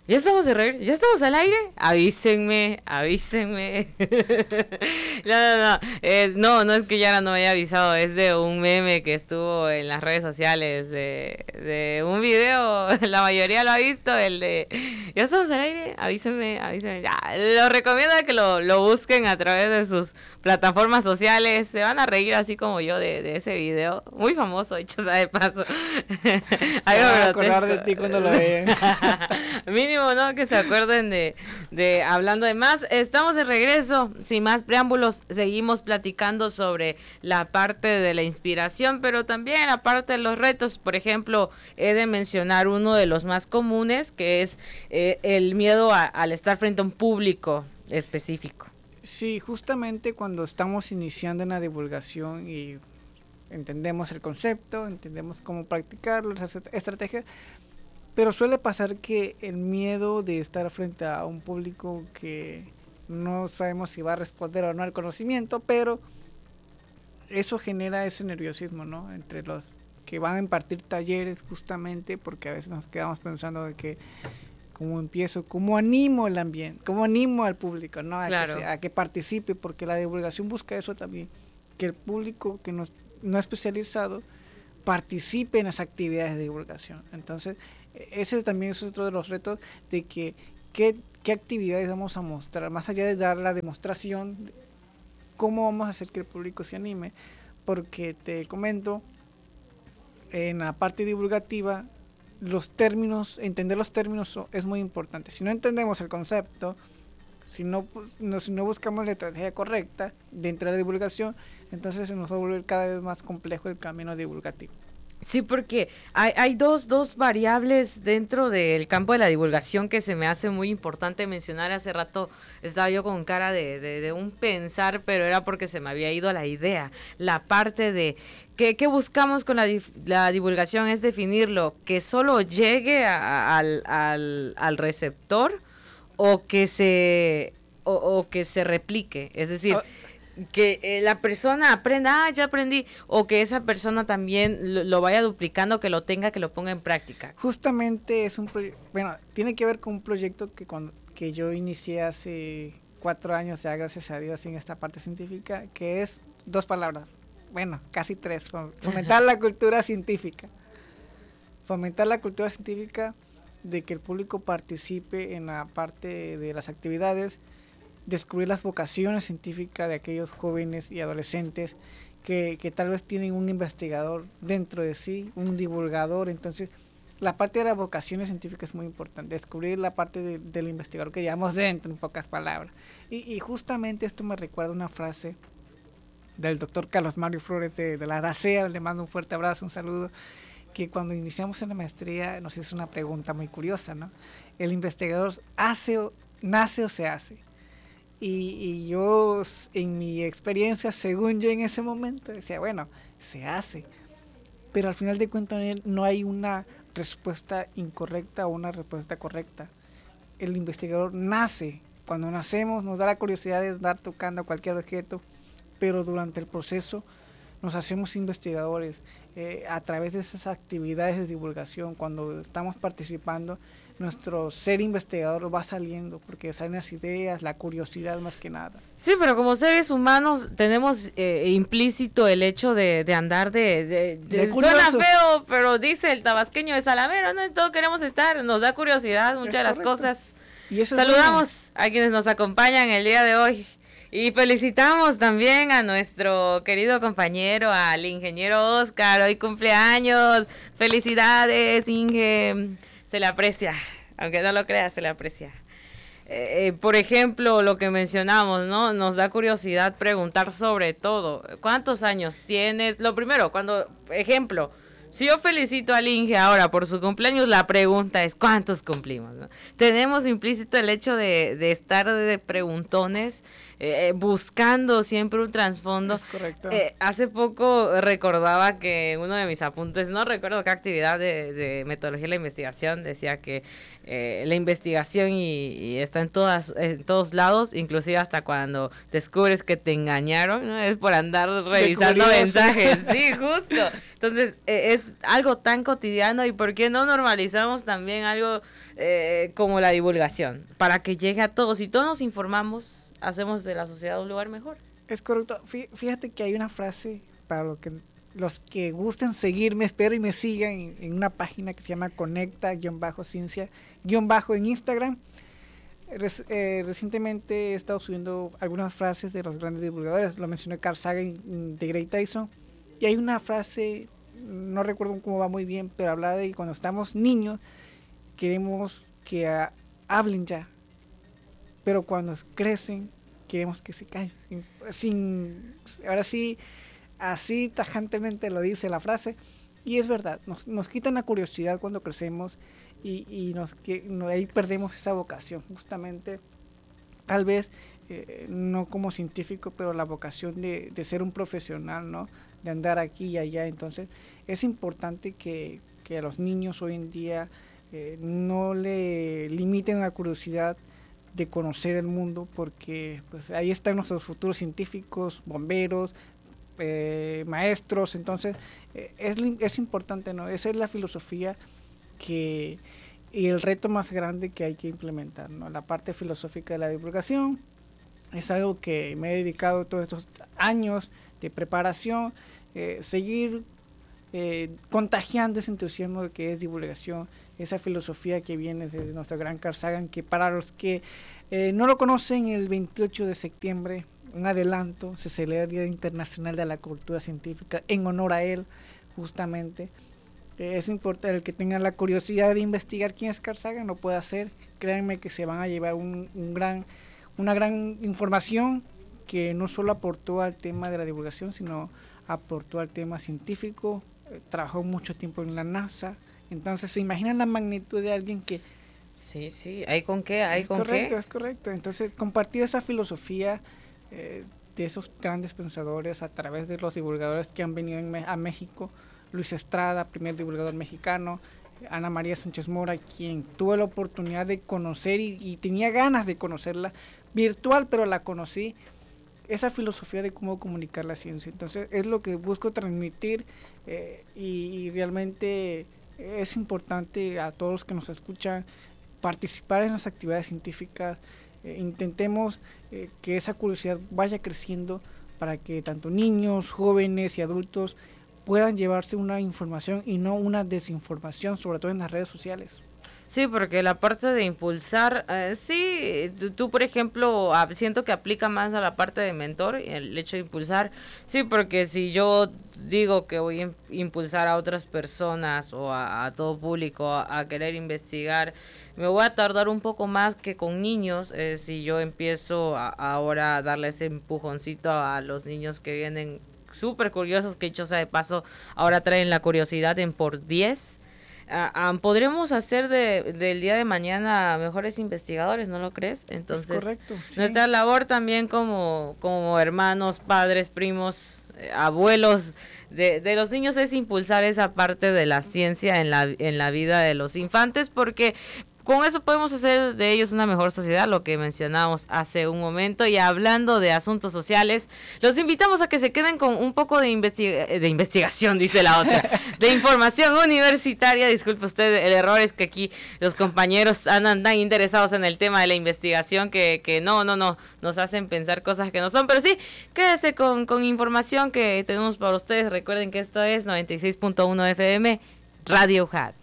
¿Ya estamos de regreso? ¿Ya estamos al aire? Avísenme. No es que Yara no me haya avisado, es de un meme que estuvo en las redes sociales, de un video, la mayoría lo ha visto, el de ¿ya estamos al aire? Avísenme. Ya, lo recomiendo que lo busquen a través de sus plataformas sociales, se van a reír así como yo de ese video, muy famoso, dicho sea de paso. Se van a acordar de ti cuando lo vean. Mínimo, ¿no? Que se acuerden de hablando de más. Estamos de regreso, sin más preámbulos, seguimos platicando sobre la parte de la inspiración, pero también la parte de los retos. Por ejemplo, he de mencionar uno de los más comunes, que es el miedo al estar frente a un público específico. Sí, justamente cuando estamos iniciando en la divulgación y entendemos el concepto, entendemos cómo practicarlo, las estrategias, pero suele pasar que el miedo de estar frente a un público que no sabemos si va a responder o no al conocimiento, pero eso genera ese nerviosismo, ¿no? Entre los que van a impartir talleres, justamente porque a veces nos quedamos pensando de que cómo empiezo, cómo animo el ambiente, cómo animo al público, ¿no? Claro. A que participe, porque la divulgación busca eso también, que el público que no especializado participe en las actividades de divulgación. Entonces, ese también es otro de los retos de que qué actividades vamos a mostrar, más allá de dar la demostración, cómo vamos a hacer que el público se anime, porque te comento, en la parte divulgativa, entender los términos es muy importante. Si no entendemos el concepto, si no buscamos la estrategia correcta dentro de la divulgación, entonces se nos va a volver cada vez más complejo el camino divulgativo. Sí, porque hay dos variables dentro del campo de la divulgación que se me hace muy importante mencionar. Hace rato estaba yo con cara de un pensar, pero era porque se me había ido la idea. La parte de ¿qué buscamos con la divulgación? Es definirlo, que solo llegue al receptor o que se replique. Es decir, que la persona aprenda, ya aprendí, o que esa persona también lo vaya duplicando, que lo tenga, que lo ponga en práctica. Justamente es tiene que ver con un proyecto que yo inicié hace 4 años, ya gracias a Dios, en esta parte científica, que es 2 palabras, casi 3, fomentar la cultura científica. Fomentar la cultura científica de que el público participe en la parte de las actividades, descubrir las vocaciones científicas de aquellos jóvenes y adolescentes que tal vez tienen un investigador dentro de sí, un divulgador. Entonces, la parte de las vocaciones científicas es muy importante, descubrir la parte del investigador que llevamos dentro, en pocas palabras. Y justamente esto me recuerda una frase del doctor Carlos Mario Flores de la ARACEA, le mando un fuerte abrazo, un saludo, que cuando iniciamos en la maestría nos hizo una pregunta muy curiosa, ¿no? ¿El investigador nace o se hace? Y yo, en mi experiencia, según yo en ese momento, decía, se hace. Pero al final de cuentas no hay una respuesta incorrecta o una respuesta correcta. El investigador nace. Cuando nacemos nos da la curiosidad de andar tocando cualquier objeto, pero durante el proceso nos hacemos investigadores. A través de esas actividades de divulgación, cuando estamos participando, nuestro ser investigador va saliendo, porque salen las ideas, la curiosidad más que nada. Sí, pero como seres humanos tenemos implícito el hecho de andar de suena feo, pero dice el tabasqueño de Salamero, ¿no? En todo queremos estar, nos da curiosidad muchas de las cosas. Y eso saludamos a quienes nos acompañan el día de hoy. Y felicitamos también a nuestro querido compañero, al ingeniero Oscar, hoy cumpleaños. Felicidades, Inge. Se le aprecia, aunque no lo creas, se le aprecia. Por ejemplo, lo que mencionamos, ¿no? Nos da curiosidad preguntar sobre todo. ¿Cuántos años tienes? Lo primero, ejemplo, si yo felicito al Inge ahora por su cumpleaños, la pregunta es ¿cuántos cumplimos? ¿No? Tenemos implícito el hecho de estar de preguntones, buscando siempre un trasfondo. Es correcto. Hace poco recordaba que uno de mis apuntes, no recuerdo qué actividad de metodología de la investigación, decía que la investigación y está en todos lados, inclusive hasta cuando descubres que te engañaron, ¿no? Es por andar revisando mensajes. Sí, justo. Entonces, es es algo tan cotidiano, y por qué no normalizamos también algo como la divulgación, para que llegue a todos. Si todos nos informamos, hacemos de la sociedad un lugar mejor. Es correcto. Fíjate que hay una frase para los que gusten seguirme, espero y me sigan en una página que se llama Conecta-Ciencia- en Instagram. Recientemente he estado subiendo algunas frases de los grandes divulgadores, lo mencioné Carl Sagan, de Greg Tyson, y hay una frase, no recuerdo cómo va muy bien, pero habla de que cuando estamos niños queremos que hablen ya, pero cuando crecen queremos que se callen, ahora sí, así tajantemente lo dice la frase, y es verdad, nos quitan la curiosidad cuando crecemos, y ahí perdemos esa vocación, justamente, tal vez no como científico, pero la vocación de ser un profesional, ¿no? De andar aquí y allá. Entonces es importante que a los niños hoy en día no le limiten la curiosidad de conocer el mundo, porque pues ahí están nuestros futuros científicos, bomberos, maestros. Entonces es importante, ¿no? Esa es la filosofía y el reto más grande que hay que implementar, ¿no? La parte filosófica de la divulgación es algo que me he dedicado todos estos años de preparación, seguir contagiando ese entusiasmo de que es divulgación, esa filosofía que viene de nuestro gran Carl Sagan, que para los que no lo conocen, el 28 de septiembre, un adelanto, se celebra el Día Internacional de la Cultura Científica en honor a él, justamente. Es importante el que tenga la curiosidad de investigar quién es Carl Sagan, lo puede hacer. Créanme que se van a llevar una gran información que no solo aportó al tema de la divulgación, sino aportó al tema científico. Trabajó mucho tiempo en la NASA. Entonces, ¿se imaginan la magnitud de alguien que... Sí, ¿hay con qué? ¿Hay con correcto, qué? Es correcto. Entonces, compartir esa filosofía de esos grandes pensadores a través de los divulgadores que han venido a México. Luis Estrada, primer divulgador mexicano, Ana María Sánchez Mora, quien tuve la oportunidad de conocer y tenía ganas de conocerla, virtual, pero la conocí, esa filosofía de cómo comunicar la ciencia. Entonces es lo que busco transmitir, y realmente es importante a todos los que nos escuchan participar en las actividades científicas. Intentemos que esa curiosidad vaya creciendo para que tanto niños, jóvenes y adultos puedan llevarse una información y no una desinformación, sobre todo en las redes sociales. Sí, porque la parte de impulsar, sí, tú por ejemplo, siento que aplica más a la parte de mentor, el hecho de impulsar, sí, porque si yo digo que voy a impulsar a otras personas o a todo público a querer investigar, me voy a tardar un poco más que con niños, si yo empiezo ahora a darle ese empujoncito a los niños que vienen súper curiosos, que dicho sea de paso, ahora traen la curiosidad en por 10. Podremos hacer del día de mañana mejores investigadores, ¿no lo crees? Entonces, es correcto, sí. Nuestra labor también como hermanos, padres, primos, abuelos de los niños es impulsar esa parte de la ciencia en la vida de los infantes, porque con eso podemos hacer de ellos una mejor sociedad, lo que mencionamos hace un momento. Y hablando de asuntos sociales, los invitamos a que se queden con un poco de investigación, dice la otra, de información universitaria. Disculpe usted, el error es que aquí los compañeros andan tan interesados en el tema de la investigación que no, nos hacen pensar cosas que no son. Pero sí, quédese con información que tenemos para ustedes. Recuerden que esto es 96.1 FM, Radio UJAT.